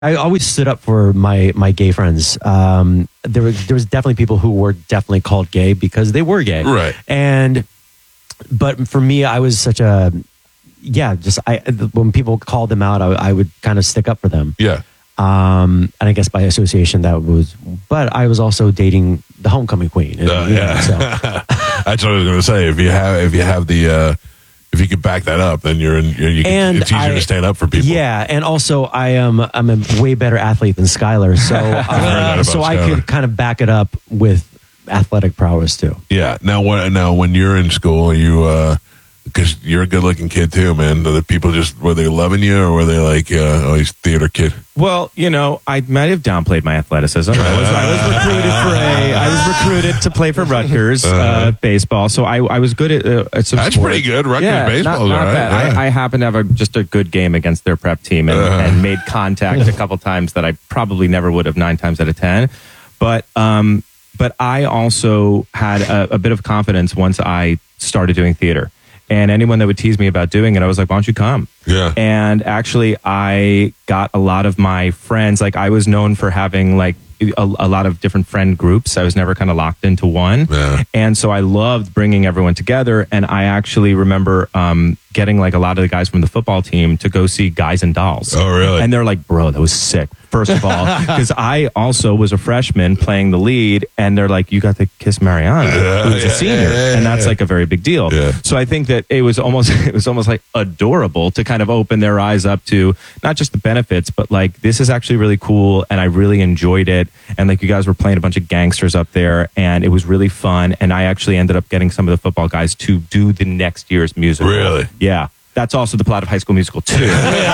I always stood up for my gay friends. There was definitely people who were definitely called gay because they were gay. Right. But for me, I was such a, when people called them out, I would kind of stick up for them. Yeah. And I guess by association but I was also dating the homecoming queen. So. That's what I was going to say. If you could back that up, then it's easier to stand up for people. Yeah, and also I'm a way better athlete than Skylar, so I could kind of back it up with athletic prowess too. Yeah. Now when you're in school, you because you're a good-looking kid too, man. The people were they loving you, or were they like, oh, he's a theater kid? Well, I might have downplayed my athleticism. I was recruited to play for Rutgers baseball, so I was good at some That's sport. pretty good. Rutgers baseball, not right? bad. I happened to have just a good game against their prep team and made contact a couple times that I probably never would have 9 times out of 10. But I also had a bit of confidence once I started doing theater. And anyone that would tease me about doing it, I was like, why don't you come? Yeah. And actually, I got a lot of my friends. Like, I was known for having like a lot of different friend groups. I was never kind of locked into one. Yeah. And so I loved bringing everyone together. And I actually remember getting like a lot of the guys from the football team to go see Guys and Dolls. Oh, really? And they're like, bro, that was sick. First of all, because I also was a freshman playing the lead, and they're like, you got to kiss Mariana, who's a senior, and that's like a very big deal. Yeah. So I think that it was almost like adorable to kind of open their eyes up to not just the benefits, but like, this is actually really cool, and I really enjoyed it. And like, you guys were playing a bunch of gangsters up there, and it was really fun. And I actually ended up getting some of the football guys to do the next year's musical. Really? Yeah. That's also the plot of High School Musical too.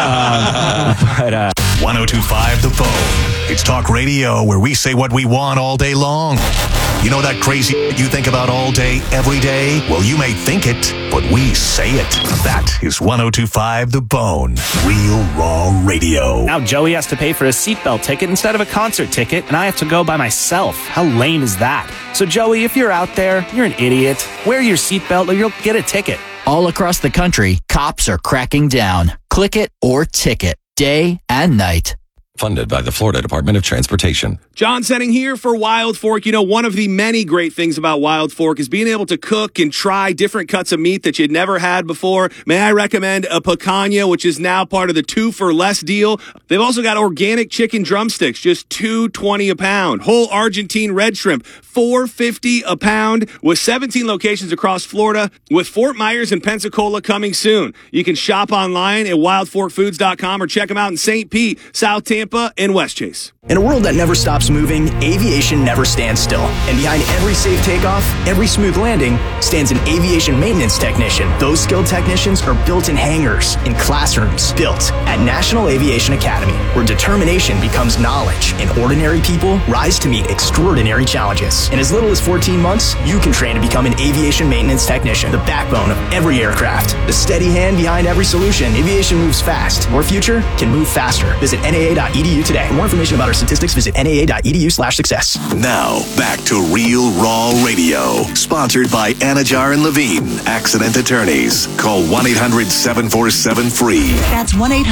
102.5 The Bone. It's talk radio where we say what we want all day long. You know that crazy you think about all day, every day? Well, you may think it, but we say it. That is 102.5 The Bone. Real Raw Radio. Now Joey has to pay for a seatbelt ticket instead of a concert ticket, and I have to go by myself. How lame is that? So Joey, if you're out there, you're an idiot. Wear your seatbelt or you'll get a ticket. All across the country, cops are cracking down. Click it or ticket, day and night. Funded by the Florida Department of Transportation. John Setting here for Wild Fork. You know, one of the many great things about Wild Fork is being able to cook and try different cuts of meat that you'd never had before. May I recommend a picanha, which is now part of the 2 for Less deal. They've also got organic chicken drumsticks, just $2.20 a pound. Whole Argentine red shrimp, $4.50 a pound, with 17 locations across Florida, with Fort Myers and Pensacola coming soon. You can shop online at wildforkfoods.com or check them out in St. Pete, South Tampa, and Westchase. In a world that never stops moving, aviation never stands still. And behind every safe takeoff, every smooth landing, stands an aviation maintenance technician. Those skilled technicians are built in hangars, in classrooms, built at National Aviation Academy, where determination becomes knowledge and ordinary people rise to meet extraordinary challenges. In as little as 14 months, you can train to become an aviation maintenance technician, the backbone of every aircraft. The steady hand behind every solution. Aviation moves fast. Your future can move faster. Visit NAA.edu today. For more information about our statistics, visit NAA.edu/success. Now, back to Real Raw Radio. Sponsored by Anajar and Levine, accident attorneys. Call 1-800-747-FREE. That's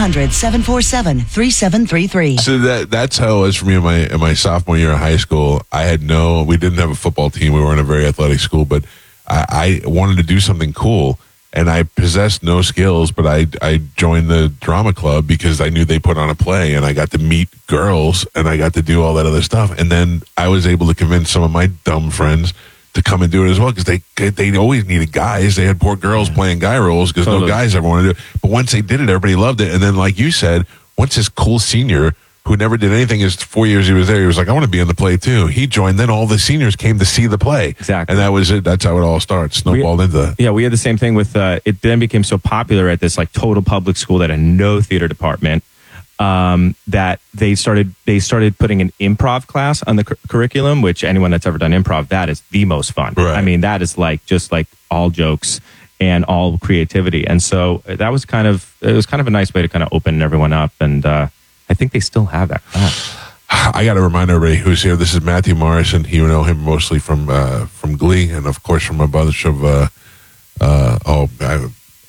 1-800-747-3733. So that's how it was for me in my sophomore year of high school. We didn't have a football team. We weren't a very athletic school, but I wanted to do something cool. And I possessed no skills, but I joined the drama club because I knew they put on a play, and I got to meet girls, and I got to do all that other stuff. And then I was able to convince some of my dumb friends to come and do it as well, because they always needed guys. They had poor girls playing guy roles because no guys ever wanted to do it. But once they did it, everybody loved it. And then, like you said, once this cool senior who never did anything his 4 years he was there, he was like, I want to be in the play too. He joined, then all the seniors came to see the play. Exactly. And that was it. That's how it all starts. Snowballed into that. Yeah, we had the same thing with, it then became so popular at this like total public school that had no theater department, that they started putting an improv class on the curriculum, which anyone that's ever done improv, that is the most fun. Right. I mean, that is like, just like all jokes and all creativity. And so that was kind of a nice way to kind of open everyone up. And, I think they still have that class. I got to remind everybody who's here. This is Matthew Morrison. You know him mostly from Glee, and of course from a bunch of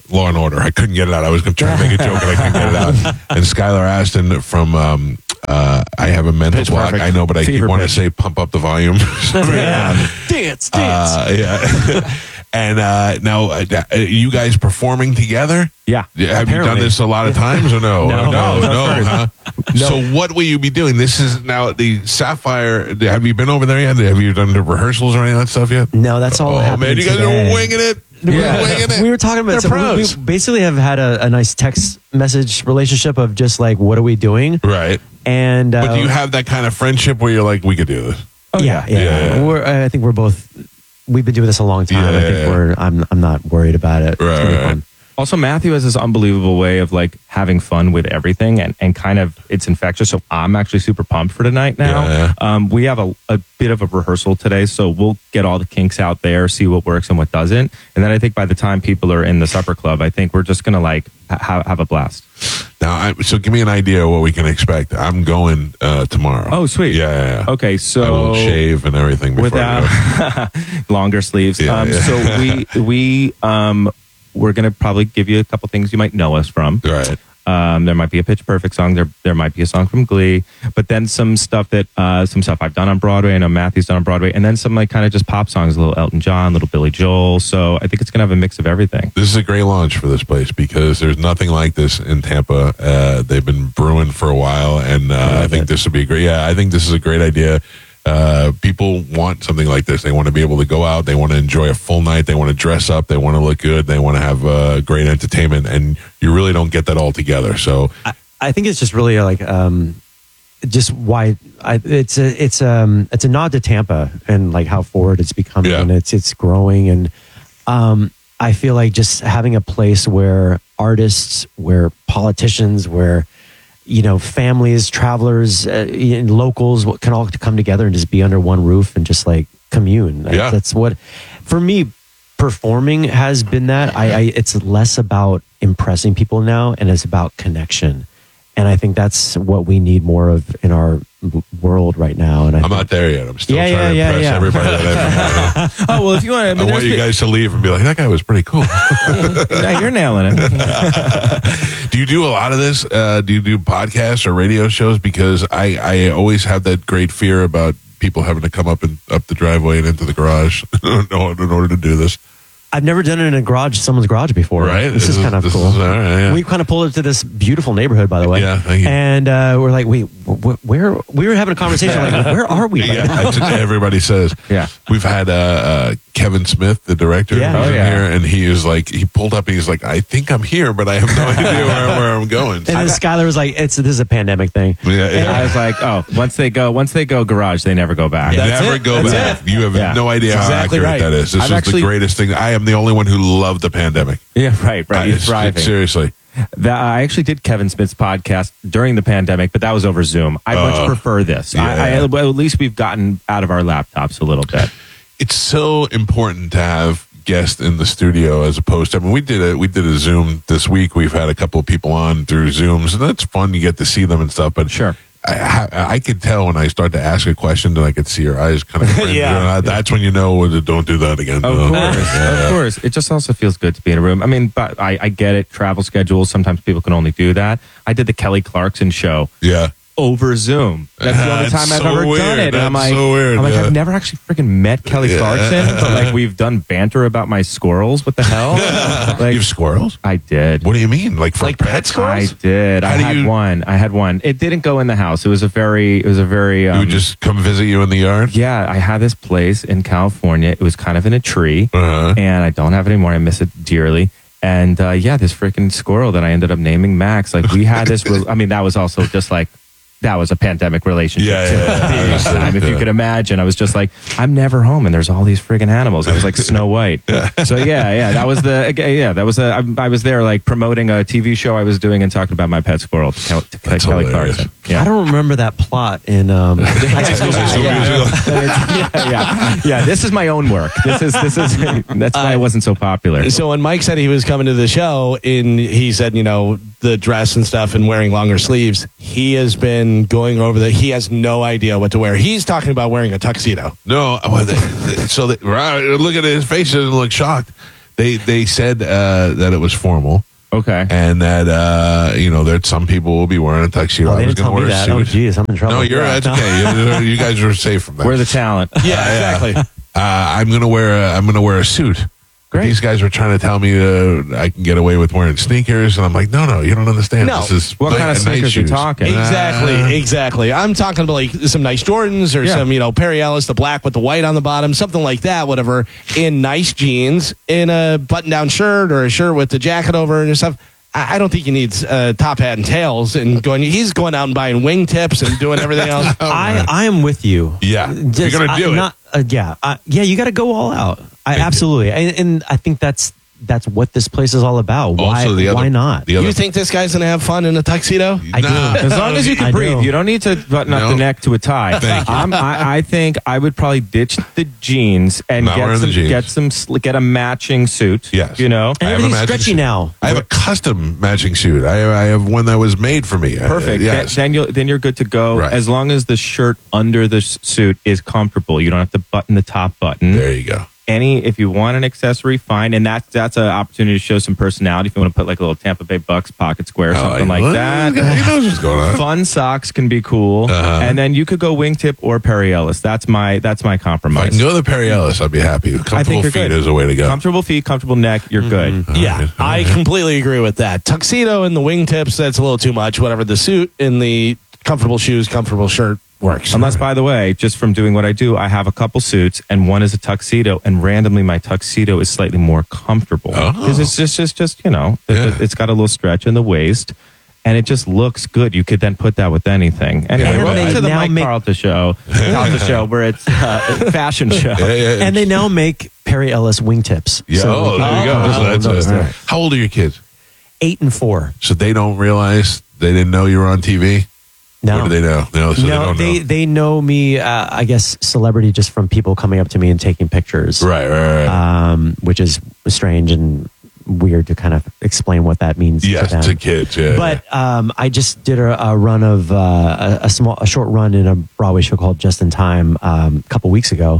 Law and Order. I couldn't get it out. I was going to try to make a joke and I couldn't get it out. And Skylar Aston from I have a mental Pitch block. Perfect. I know, but I keep Fever wanting to pitch. say pump up the volume. Dance. Yeah. And now, you guys performing together? Yeah. Have you done Apparently. this a lot of times or no? No, Huh? So what will you be doing? This is now the Sapphire. Have you been over there yet? Have you done the rehearsals or any of that stuff yet? No, that's all Oh, happening man, you guys today. are winging it. Yeah. Winging it. We were talking about They're we pros. basically have had a nice text message relationship of just like, what are we doing? Right. And But do you have that kind of friendship where you're like, we could do this? yeah. Yeah. I think we're both. We've been doing this a long time. Yeah, I think I'm not worried about it. It's Right, gonna be right. fun. Also, Matthew has this unbelievable way of like having fun with everything and kind of it's infectious. So I'm actually super pumped for tonight now. Yeah. We have a bit of a rehearsal today, so we'll get all the kinks out there, see what works and what doesn't. And then I think by the time people are in the supper club, I think we're just going to like have a blast. Now, so give me an idea of what we can expect. I'm going tomorrow. Oh, sweet. Yeah. Okay, so I will shave and everything before I go. without longer sleeves. Yeah, yeah. So we're going to probably give you a couple things you might know us from. Right. There might be a Pitch Perfect song. There might be a song from Glee, but then some stuff I've done on Broadway. I know Matthew's done on Broadway, and then some like kind of just pop songs, a little Elton John, little Billy Joel. So I think it's gonna have a mix of everything. This is a great launch for this place because there's nothing like this in Tampa. They've been brewing for a while, and I think this would be great. Yeah, I think this is a great idea. People want something like this. They want to be able to go out. They want to enjoy a full night. They want to dress up. They want to look good. They want to have great entertainment. And you really don't get that all together. So I think it's just really like just why it's a nod to Tampa and like how forward it's becoming and it's growing and I feel like just having a place where artists, where politicians, where families, travelers, locals can all come together and just be under one roof and just like commune. That's what, for me, performing has been that. It's less about impressing people now and it's about connection. And I think that's what we need more of in our world right now. And I'm not there yet. I'm still trying to impress everybody that I've met. Oh, well, if you want, I want you guys to leave and be like, that guy was pretty cool. Yeah, you're nailing it. Do you do a lot of this? Do you do podcasts or radio shows? Because I always have that great fear about people having to come up the driveway and into the garage in order to do this. I've never done it in someone's garage before. Right. This is kind of cool. All right, yeah. We kind of pulled it to this beautiful neighborhood, by the way. Yeah, thank you. And we're like, wait, where? We were having a conversation like, where are we? Yeah, that's what everybody says. Yeah. We've had Kevin Smith, the director, Yeah. who's Oh, in yeah. here, and he pulled up and he's like, I think I'm here, but I have no idea where I'm going. And then Skylar was like, this is a pandemic thing. Yeah. I was like, oh, once they go garage, they never go back. Never go back. You have no idea how exactly accurate right. that is. This I've is actually- the greatest thing. I am the only one who loved the pandemic. Yeah, right. He's thriving. Seriously. I actually did Kevin Smith's podcast during the pandemic, but that was over Zoom. I much prefer this. Yeah. Well, at least we've gotten out of our laptops a little bit. It's so important to have guests in the studio as opposed to, we did a Zoom this week. We've had a couple of people on through Zooms, and that's fun. You get to see them and stuff, but sure. I could tell when I start to ask a question and I could see her eyes kind of cringe. That's when you know, don't do that again. Of course. It just also feels good to be in a room. I mean, but I get it. Travel schedules. Sometimes people can only do that. I did the Kelly Clarkson show. Yeah. Over Zoom. That's the only time I've ever done it. And I'm like, I've never actually freaking met Kelly Clarkson, but like we've done banter about my squirrels. What the hell? Like, you have squirrels? I did. What do you mean? Like pet squirrels? I did. I had one. It didn't go in the house. It was a very. He would just come visit you in the yard? Yeah, I had this place in California. It was kind of in a tree, and I don't have it anymore. I miss it dearly. And this freaking squirrel that I ended up naming Max. Like we had this. I mean, that was also just like. That was a pandemic relationship. Big time. If you could imagine, I was just like, I'm never home, and there's all these friggin' animals. I was like Snow White. So that was I was there like promoting a TV show I was doing and talking about my pet squirrel to Kelly Clarkson. Yeah. I don't remember that plot in This is my own work. This is that's why I wasn't so popular. So when Mike said he was coming to the show, he said, the dress and stuff and wearing longer sleeves, he has been going over he has no idea what to wear. He's talking about wearing a tuxedo. No, look at his face. He doesn't look shocked. They said that it was formal. Okay. And that, that some people will be wearing a tuxedo. Well, they I was didn't going to tell me wear a that. suit. Oh, geez, I'm in trouble. No, that's okay. You guys are safe from that. We're the talent. Yeah, exactly. I'm going to wear a suit. Great. These guys were trying to tell me I can get away with wearing sneakers, and I'm like, no, you don't understand. No. This is What kind of nice sneakers are you shoes. talking? Exactly. I'm talking about like some nice Jordans or some, Perry Ellis, the black with the white on the bottom, something like that, whatever, in nice jeans, in a button-down shirt or a shirt with the jacket over and stuff. I don't think he needs top hat and tails and he's going out and buying wingtips and doing everything else. I am with you. Yeah. You're going to do it. You got to go all out. Absolutely. And I think that's what this place is all about. Why not? You think this guy's going to have fun in a tuxedo? I do. As long as you can breathe. You don't need to button up the neck to a tie. Thank you. I think I would probably ditch the jeans and get a matching suit. Yes. And I have a everything's matching stretchy suit. now. I have a custom matching suit. I have one that was made for me. Perfect. Yes. Then you're good to go. Right. As long as the shirt under the suit is comfortable. You don't have to button the top button. There you go. If you want an accessory, fine, and that's an opportunity to show some personality. If you want to put like a little Tampa Bay Bucks pocket square, something like that. He knows what's going on. Fun socks can be cool, and then you could go wingtip or Perry Ellis. That's my compromise. If I can go the Perry Ellis, I'd be happy. Comfortable you're feet good. is a way to go. Comfortable feet, comfortable neck, you're good. Yeah, I completely agree with that. Tuxedo and the wingtips, that's a little too much. Whatever, the suit and the comfortable shoes, comfortable shirt works. Unless, by the way, just from doing what I do, I have a couple suits and one is a tuxedo, and randomly my tuxedo is slightly more comfortable because it's just it's got a little stretch in the waist. And it just looks good. You could then put that with anything. Anyway, welcome to the Mike Carlton show, where it's a fashion show. And they now make Perry Ellis wingtips. Yeah, there you go. How old are your kids? 8 and 4. So they don't realize, they didn't know you were on TV? No. What do they know? They know me, I guess, celebrity just from people coming up to me and taking pictures. Right. Which is strange and weird to kind of explain what that means to them. To kids, yeah. But I just did a run of a short run in a Broadway show called Just in Time a couple weeks ago.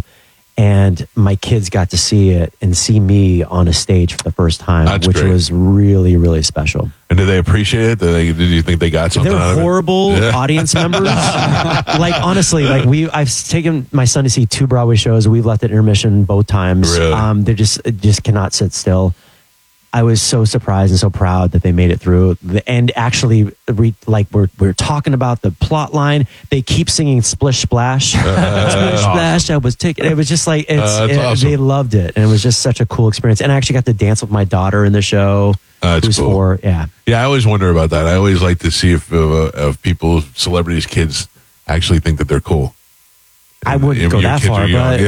And my kids got to see it and see me on a stage for the first time, which was really, really special. And did they appreciate it? Did you think they got something out of it? They're horrible audience members. Like, honestly, I've taken my son to see 2 Broadway shows. We've left at intermission both times. Really? They just cannot sit still. I was so surprised and so proud that they made it through the end. Actually, we're talking about the plot line. They keep singing "Splish Splash." Splish Splash. I was taking. It was just like awesome. They loved it, and it was just such a cool experience. And I actually got to dance with my daughter in the show. Who's cool. 4. Yeah. I always wonder about that. I always like to see if people, celebrities, kids, actually think that they're cool. I wouldn't go that far, but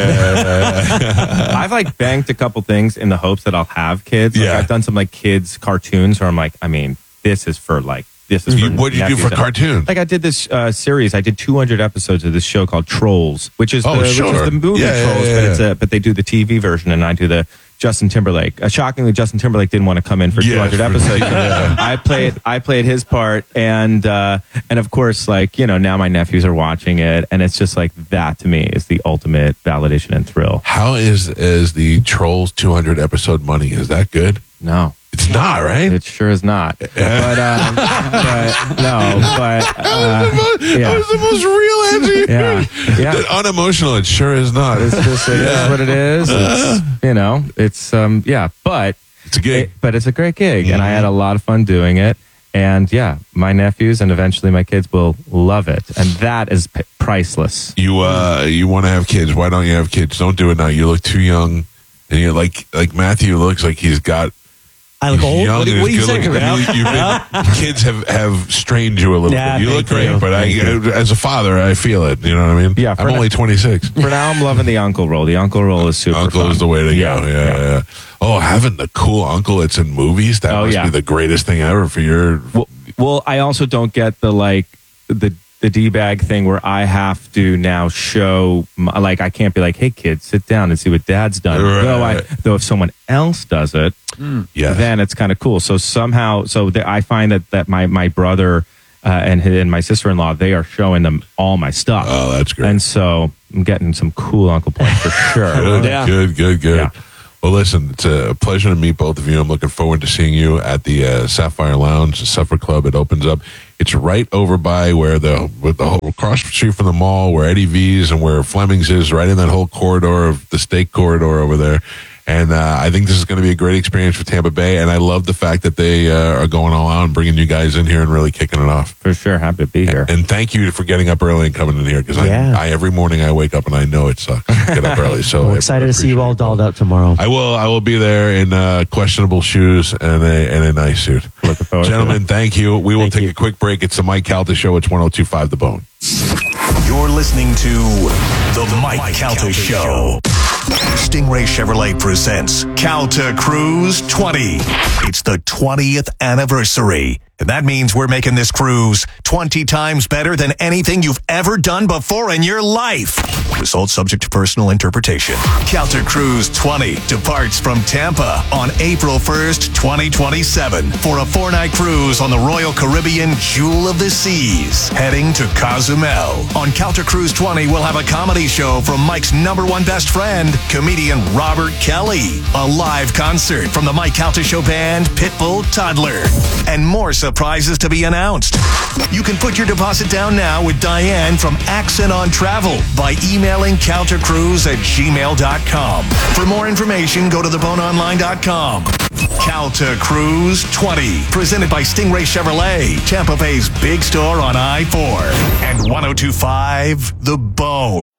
I've banked a couple things in the hopes that I'll have kids. I've done some kids cartoons where I'm like, this is for What did you do for cartoons? I did this series. I did 200 episodes of this show called Trolls, which is the movie Trolls, but they do the TV version, and I do the Justin Timberlake. Shockingly, Justin Timberlake didn't want to come in for 200 episodes. I played his part, and of course, now my nephews are watching it, and it's just that to me is the ultimate validation and thrill. How is the Trolls 200 episode money? Is that good? No. It's not, right? It sure is not. That was the most real answer. Yeah. Unemotional. It sure is not. It's just it is what it is. It's but it's a gig. But it's a great gig, and I had a lot of fun doing it. And my nephews and eventually my kids will love it, and that is priceless. You want to have kids? Why don't you have kids? Don't do it now. You look too young, and you're like Matthew looks like he's got. I look old. What are you saying? Kids have strained you a little bit. You look great, but as a father, I feel it. You know what I mean? Yeah. I'm only 26. For now, I'm loving the uncle role. The uncle role is super Uncle fun. is the way to go. Yeah. Oh, having the cool uncle that's in movies, that must be the greatest thing ever for your... Well, I also don't get the D-bag thing where I have to now show, I can't be like, hey, kids, sit down and see what dad's done. Right. Though if someone else does it, then it's kind of cool. So somehow, I find that my brother and my sister-in-law, they are showing them all my stuff. Oh, that's great. And so I'm getting some cool uncle points for sure. Good. Yeah. Well, listen, it's a pleasure to meet both of you. I'm looking forward to seeing you at the Sapphire Lounge, the Supper Club. It opens up. It's right over by where the whole across the street from the mall, where Eddie V's and where Fleming's is, right in that whole corridor of the steak corridor over there. And I think this is going to be a great experience for Tampa Bay. And I love the fact that they are going all out and bringing you guys in here and really kicking it off. For sure. Happy to be here. And thank you for getting up early and coming in here, because I every morning I wake up and I know it sucks to get up early. So I'm excited to see you all dolled up tomorrow. I will be there in questionable shoes and a nice suit. Looking forward Gentlemen, thank you. We will take a quick break. It's the Mike Calta Show. It's 102.5 The Bone. You're listening to The Mike Calta Show. Stingray Chevrolet presents Calta Cruise 20. It's the 20th anniversary. And that means we're making this cruise 20 times better than anything you've ever done before in your life. Results subject to personal interpretation. Calta Cruise 20 departs from Tampa on April 1st, 2027 for a 4-night cruise on the Royal Caribbean Jewel of the Seas, heading to Cozumel. On Calta Cruise 20, we'll have a comedy show from Mike's #1 best friend, comedian Robert Kelly, a live concert from the Mike Calta Show band, Pitbull Toddler, and more surprises to be announced. You can put your deposit down now with Diane from Accent on Travel by emailing caltacruise@gmail.com. For more information, go to theboneonline.com. Calta Cruise 20, presented by Stingray Chevrolet, Tampa Bay's big store on I-4 and 102.5 The Bone.